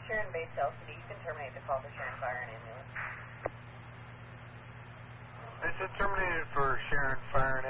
Sharon Base LCD. You can terminate the call for Sharon Fire and Ambulance. This is terminated for Sharon Fire and